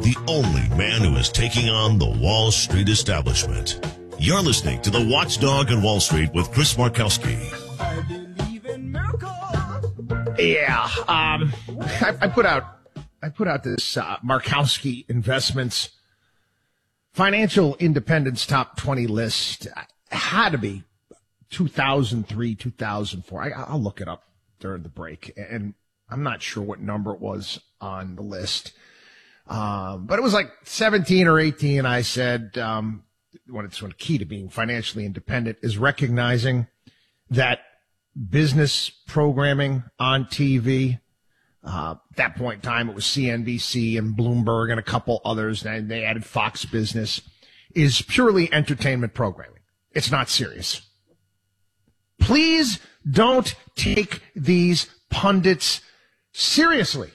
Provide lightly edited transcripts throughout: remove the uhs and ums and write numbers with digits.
the only man who is taking on the Wall Street establishment. You're listening to The Watchdog on Wall Street with Chris Markowski. I believe in miracles. Yeah, I put out this Markowski Investments Financial Independence Top 20 list. Had to be 2003, 2004. I'll look it up during the break, and I'm not sure what number it was on the list. But it was like 17 or 18. I said, when it's key to being financially independent is recognizing that business programming on TV, at that point in time, it was CNBC and Bloomberg and a couple others, and they added Fox Business, is purely entertainment programming. It's not serious. Please don't take these pundits seriously.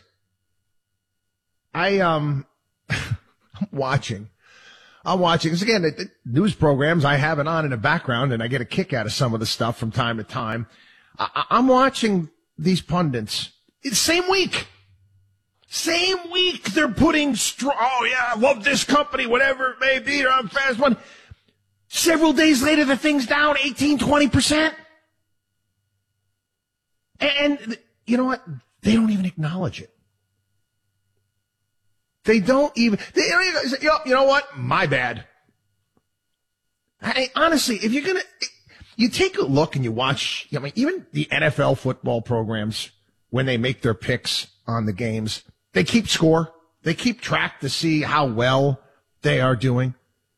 I'm watching. Because again, the news programs, I have it on in the background and I get a kick out of some of the stuff from time to time. I'm watching these pundits. It's same week, they're putting oh yeah, I love this company, whatever it may be, I'm fast one. Several days later, the thing's down 18, 20%. And you know what? They don't even acknowledge it. They don't even say, you know what? My bad. Honestly, if you're you take a look and you watch, even the NFL football programs, when they make their picks on the games, they keep score. They keep track to see how well they are doing.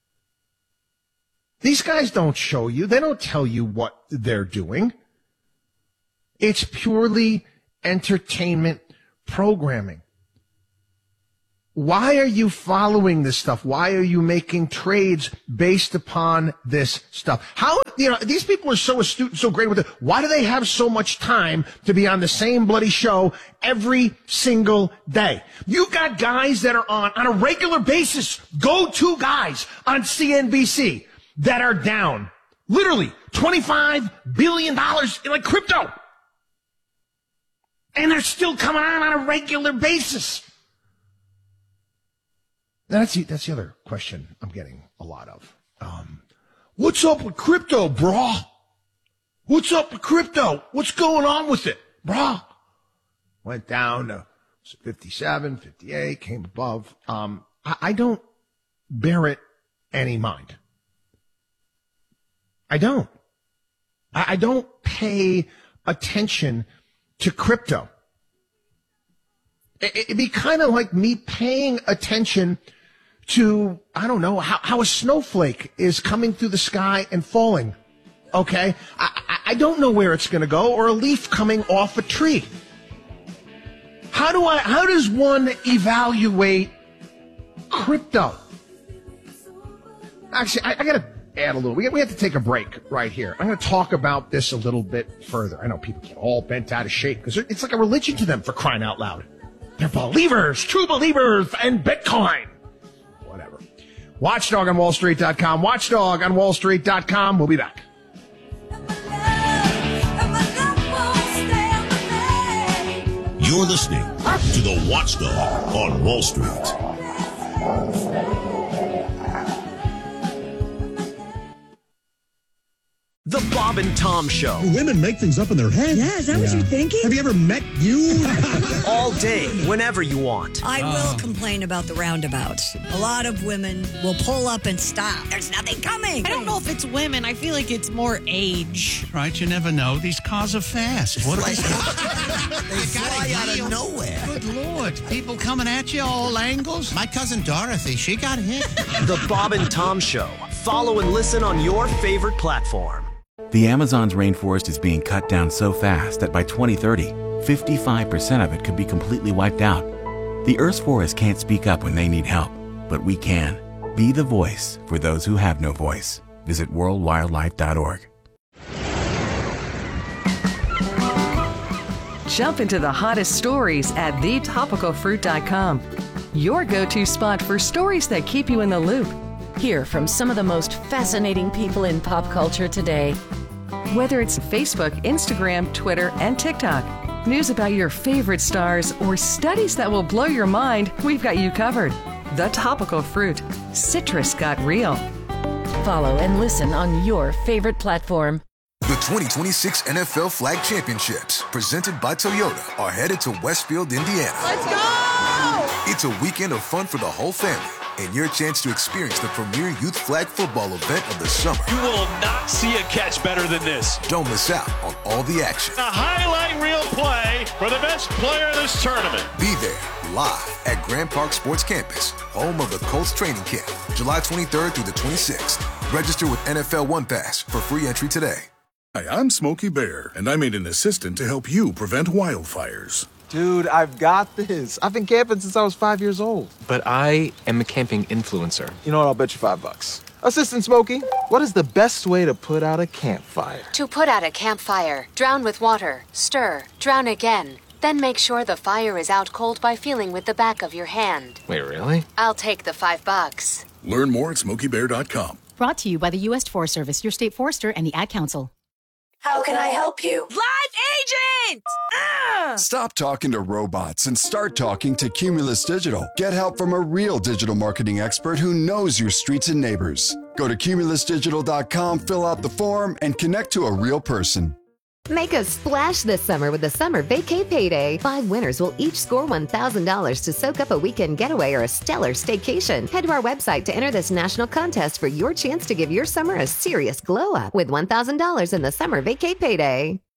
These guys don't show you. They don't tell you what they're doing. It's purely entertainment programming. Why are you following this stuff? Why are you making trades based upon this stuff? How, these people are so astute and so great with it. Why do they have so much time to be on the same bloody show every single day? You got guys that are on a regular basis, go-to guys on CNBC that are down literally $25 billion in like crypto. And they're still coming on a regular basis. That's the other question I'm getting a lot of. What's up with crypto, brah? What's up with crypto? What's going on with it, brah? Went down to 57, 58, came above. I don't bear it any mind. I don't. I don't pay attention to crypto. It'd be kind of like me paying attention to, I don't know, how a snowflake is coming through the sky and falling. Okay? I don't know where it's going to go, or a leaf coming off a tree. How does one evaluate crypto? Actually, I got to add a little. We have to take a break right here. I'm going to talk about this a little bit further. I know people get all bent out of shape because it's like a religion to them, for crying out loud. They're believers, true believers, and Bitcoin. Whatever. WatchdogOnWallStreet.com. WatchdogOnWallStreet.com. We'll be back. You're listening to The Watchdog on Wall Street. The Bob and Tom Show. Women make things up in their head. Yeah, is that what you're thinking? Have you ever met you? All day, whenever you want. I will complain about the roundabouts. A lot of women will pull up and stop. There's nothing coming. I don't know if it's women. I feel like it's more age. Right, you never know. These cars are fast. What They fly out of nowhere. Good Lord. People coming at you all angles. My cousin Dorothy, she got hit. The Bob and Tom Show. Follow and listen on your favorite platform. The Amazon's rainforest is being cut down so fast that by 2030, 55% of it could be completely wiped out. The Earth's forests can't speak up when they need help, but we can. Be the voice for those who have no voice. Visit worldwildlife.org. Jump into the hottest stories at thetopicalfruit.com. Your go-to spot for stories that keep you in the loop. Hear from some of the most fascinating people in pop culture today. Whether it's Facebook, Instagram, Twitter, and TikTok, news about your favorite stars, or studies that will blow your mind, we've got you covered. The Topical Fruit. Citrus got real. Follow and listen on your favorite platform. The 2026 NFL Flag Championships, presented by Toyota, are headed to Westfield, Indiana. Let's go! It's a weekend of fun for the whole family and your chance to experience the premier youth flag football event of the summer. You will not see a catch better than this. Don't miss out on all the action. A highlight reel play for the best player in this tournament. Be there live at Grand Park Sports Campus, home of the Colts training camp, July 23rd through the 26th. Register with NFL One Pass for free entry today. Hi, I'm Smokey Bear, and I made an assistant to help you prevent wildfires. Dude, I've got this. I've been camping since I was 5 years old. But I am a camping influencer. You know what? I'll bet you $5. Assistant Smokey, what is the best way to put out a campfire? To put out a campfire, drown with water, stir, drown again. Then make sure the fire is out cold by feeling with the back of your hand. Wait, really? I'll take the $5. Learn more at SmokeyBear.com. Brought to you by the U.S. Forest Service, your state forester, and the Ad Council. How can I help you? Live agent! Stop talking to robots and start talking to Cumulus Digital. Get help from a real digital marketing expert who knows your streets and neighbors. Go to cumulusdigital.com, fill out the form, and connect to a real person. Make a splash this summer with the Summer Vacay Payday. 5 winners will each score $1,000 to soak up a weekend getaway or a stellar staycation. Head to our website to enter this national contest for your chance to give your summer a serious glow up with $1,000 in the Summer Vacay Payday.